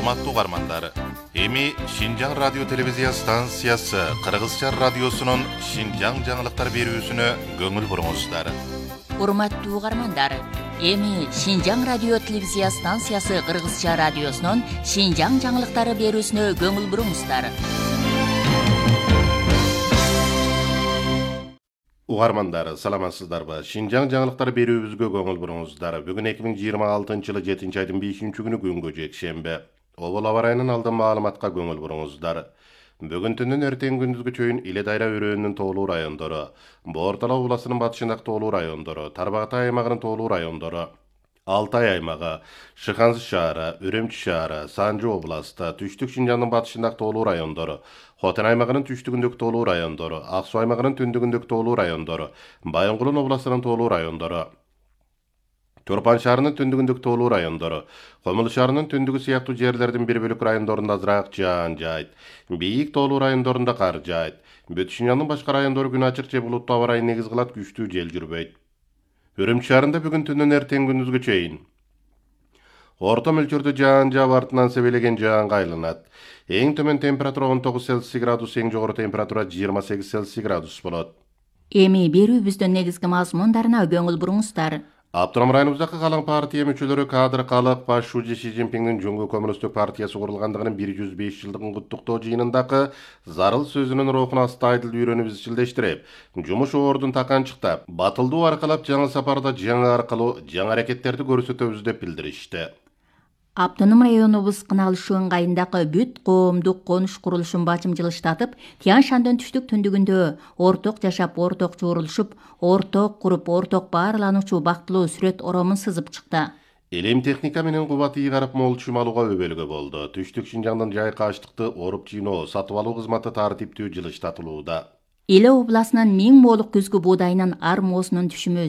Урматтуу угармандар, эми Шинжаң радио телевизия станциясы Кыргызча радиосунун Шинжаң жаңылыктар берүүсүнө көңүл буруңуздар. Урматтуу угармандар, эми Шинжаң радио телевизия станциясы Кыргызча радиосунун Шинжаң жаңылыктары берүүсүнө көңүл буруңуздар. Угармандар, саламатсыздарбы? Шинжаң жаңылыктар берүүбүзгө көңүл буруңуздар. Бүгүн 2026-жылы 7-айдын 5-күнү күнгө жекшемби. Обол аба ырайынын алдын маалыматка көңүл буруңуздар. Бүгүн түндүн эртең күндүзгү чөйүн Иле Дайра өрөөнүнүн тоолуу райондору, Боортала областынын батышындагы тоолуу райондору, Тарбагатай аймагынын тоолуу райондору, Алтай аймагы, Шыхансы шаары, Үрөмчү шаары, Санжы областы, Түштүк Шинжаңдын батышындагы тоолуу райондору, Хотен аймагынын түштүгүндөгү тоолуу райондору, Ак Суу аймагынын түндүгүндөгү тоолуу райондору, Байынгулун областынын тоолуу райондору, Чорпан шаарынын түндүгүндөгү тоолуу райондору, Комул шаарынын түндүгү сыяктуу жерлердин бир бөлүк райондорунда азыраак жаан жайт, Бийик тоолуу райондорунда кар жайт. Бүтүн Шинжаңдын башка райондору күн ачык же булуттуу аба ырайын негиз кылат, күчтүү жел жүрбөйт. Үрөмчү шаарында бүгүн түндүн эртең күндүзгү чейин орто мөлчөрдө жаан жаап артынан себелеген жаанга айланат. Эң төмөн температура 19 Цельсий градус, эң жогору температура 28 Цельсий градус болот. Эми берүүбүздүн негизги мазмундарына көңүл буруңуздар. Автоном районубуздагы калың партия мүчөлөрү кадр калып башчы Си Цзиньпиндин Жумгу Коммунисттик партиясы курулгандыгынын 105 жылдыгын куттуктоо жыйынындагы зарыл сөзүнүн рухуна астайдыл үйрөнүп изчилдештирип, жумуш ордун таканчыктап, батылдуу аркалап жаңы сапарда жаңы аркылуу жаңы аракеттерди көрсөтөбүз деп билдиришти. Автоном районубуз Кыналышы ыңгайындагы бүт коомдук конуш курулушун бачымчылыштатып, Тянь Шандын түштүк түндүгүндө орток жашап, орток жуурулушуп, орток куруп, орток баарлануучу бактылуу сүрөт оромун сызып чыкты. Элем техника менен кубат ийгарып молчум алууга өбөлгө болду. Түштүк Шинжаңдын жайкы аштыкты оруп жыйноо, сатып алуу кызматы тартиптүү жылыштатылууда. Иле областынын 1000 молук күзгү буудайынын армоосунун түшүмү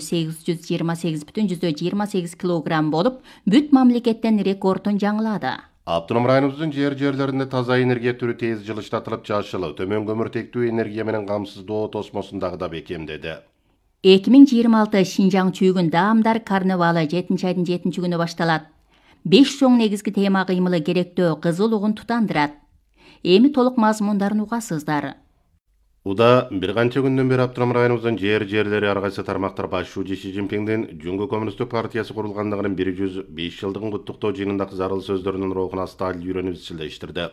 828,28 килограмм болуп, бүт мамлекеттен рекордун жаңылады. Автоном районубуздун жерлеринде таза энергия түрү тез жылыштатылып, жашылы, төмөн көмүртектүү энергия менен камсыздоо тосмосун дагы да бекемдеди. 2026 Шинжаң чүйгүн даамдар карнавалы 7-айдын 7-күнү башталат. 5 чоң негизги тема кыймылы керектөө кызыл угун тутандырат. Эми толук мазмундарын угасыздар. Уда бир канча күндөн бери Автоном районубуздун жерлери ар кайсы тармактар башчы Си Цзиньпиндин Жумгу Коммунисттик партиясы курулгандыгынын 105 жылдыгын куттуктоо жыйынындагы зарыл сөздөрүнүн рухуна астайыл үйрөнүп изчилдештирди.